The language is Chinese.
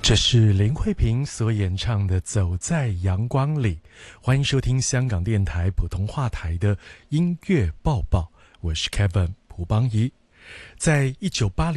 这是林慧萍所演唱的《走在阳光里》，欢迎收听香港电台普通话台的音乐报报，我是 Kevin 蒲邦仪。在1980